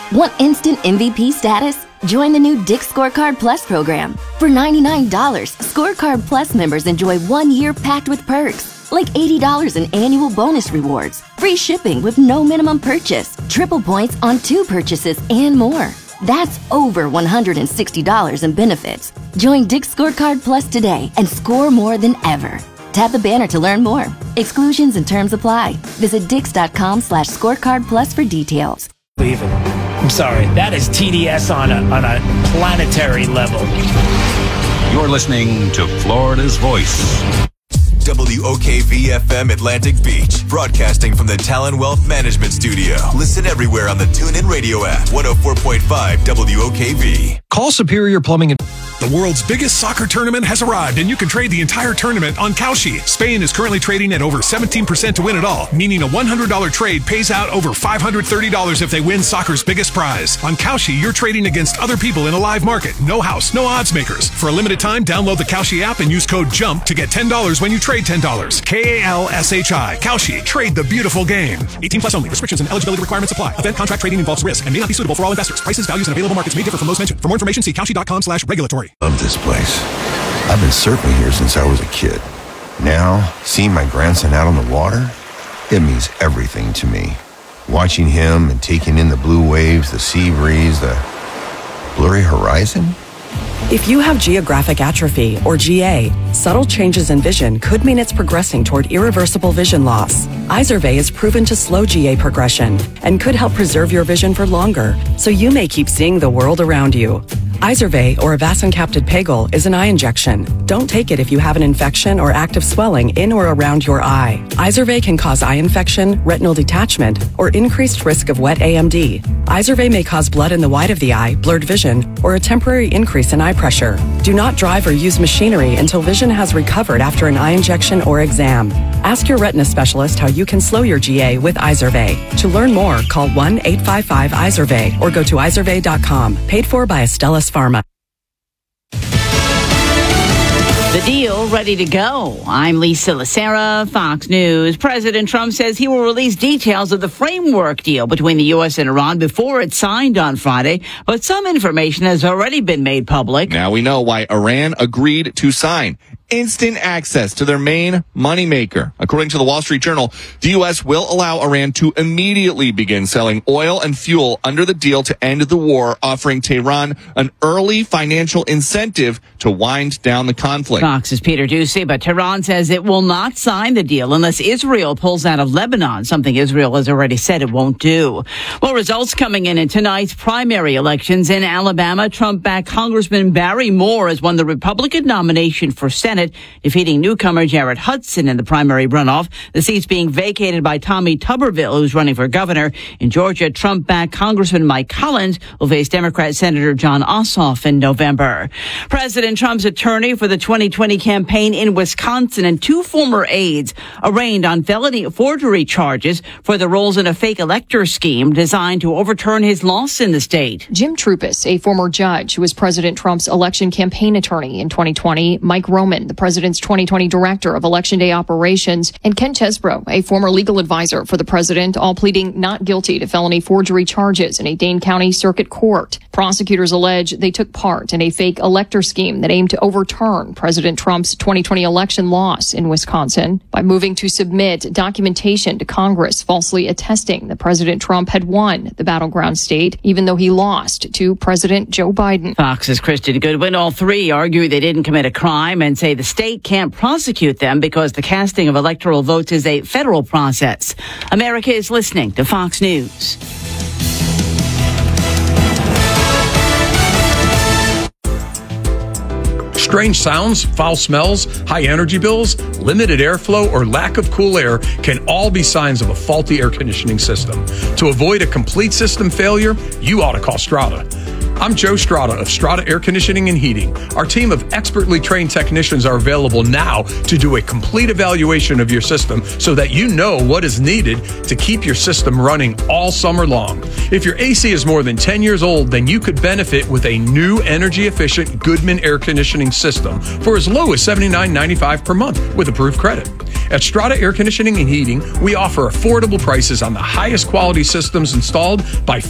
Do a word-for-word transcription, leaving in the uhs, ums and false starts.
Want instant M V P status? Join the new Dick's Scorecard Plus program. For ninety-nine dollars, Scorecard Plus members enjoy one year packed with perks, like eighty dollars in annual bonus rewards, free shipping with no minimum purchase, triple points on two purchases, and more. That's over one hundred sixty dollars in benefits. Join Dick's Scorecard Plus today and score more than ever. Tap the banner to learn more. Exclusions and terms apply. Visit dix.com slash scorecard plus for details. Leave it. I'm sorry. That is T D S on a, on a planetary level. You're listening to Florida's Voice. W O K V F M Atlantic Beach, broadcasting from the Talon Wealth Management Studio. Listen everywhere on the TuneIn Radio app. one oh four point five W O K V. Call Superior Plumbing and... The world's biggest soccer tournament has arrived, and you can trade the entire tournament on Kalshi. Spain is currently trading at over seventeen percent to win it all, meaning a one hundred dollars trade pays out over five hundred thirty dollars if they win soccer's biggest prize. On Kalshi, you're trading against other people in a live market. No house, no odds makers. For a limited time, download the Kalshi app and use code JUMP to get ten dollars when you trade ten dollars. K A L S H I. Kalshi. Trade the beautiful game. eighteen plus only. Restrictions and eligibility requirements apply. Event contract trading involves risk and may not be suitable for all investors. Prices, values, and available markets may differ from those mentioned. For more information, see kalshi.com slash regulatory. Love this place. I've been surfing here since I was a kid. Now, seeing my grandson out on the water, it means everything to me. Watching him and taking in the blue waves, the sea breeze, the blurry horizon. If you have geographic atrophy, or G A, subtle changes in vision could mean it's progressing toward irreversible vision loss. Izervay is proven to slow G A progression and could help preserve your vision for longer, so you may keep seeing the world around you. Izervay, or avacincaptad pegol, is an eye injection. Don't take it if you have an infection or active swelling in or around your eye. Izervay can cause eye infection, retinal detachment, or increased risk of wet A M D. Izervay may cause blood in the white of the eye, blurred vision, or a temporary increase in eye pressure. Do not drive or use machinery until vision has recovered after an eye injection or exam. Ask your retina specialist how you can slow your G A with Izervay. To learn more, call one eight five five Izervay or go to izervay dot com. Paid for by Astellas Pharma. The Deal, ready to go. I'm Lisa Lacera, Fox News. President Trump says he will release details of the framework deal between the U S and Iran before it's signed on Friday, but some information has already been made public. Now we know why Iran agreed to sign. Instant access to their main moneymaker. According to the Wall Street Journal, the U S will allow Iran to immediately begin selling oil and fuel under the deal to end the war, offering Tehran an early financial incentive to wind down the conflict. Fox's Peter Doocy, but Tehran says it will not sign the deal unless Israel pulls out of Lebanon, something Israel has already said it won't do. Well, results coming in in tonight's primary elections in Alabama. Trump-backed Congressman Barry Moore has won the Republican nomination for Senate, defeating newcomer Jared Hudson in the primary runoff. The seat's being vacated by Tommy Tuberville, who's running for governor. In Georgia, Trump-backed Congressman Mike Collins will face Democrat Senator John Ossoff in November. President Trump's attorney for the twenty twenty campaign in Wisconsin and two former aides arraigned on felony forgery charges for their roles in a fake elector scheme designed to overturn his loss in the state. Jim Trupis, a former judge who was President Trump's election campaign attorney in twenty twenty, Mike Roman, the president's twenty twenty director of Election Day operations, and Ken Chesbro, a former legal advisor for the president, all pleading not guilty to felony forgery charges in a Dane County Circuit Court. Prosecutors allege they took part in a fake elector scheme that aimed to overturn President Trump's twenty twenty election loss in Wisconsin by moving to submit documentation to Congress falsely attesting that President Trump had won the battleground state, even though he lost to President Joe Biden. Fox's Kristen Goodwin. All three argue they didn't commit a crime and say the state can't prosecute them because the casting of electoral votes is a federal process. America is listening to Fox News. Strange sounds, foul smells, high energy bills, limited airflow, or lack of cool air can all be signs of a faulty air conditioning system. To avoid a complete system failure, you ought to call Strata. I'm Joe Strata of Strata Air Conditioning and Heating. Our team of expertly trained technicians are available now to do a complete evaluation of your system so that you know what is needed to keep your system running all summer long. If your A C is more than ten years old, then you could benefit with a new energy-efficient Goodman air conditioning system for as low as seventy-nine ninety-five per month with approved credit. At Strata Air Conditioning and Heating, we offer affordable prices on the highest quality systems installed by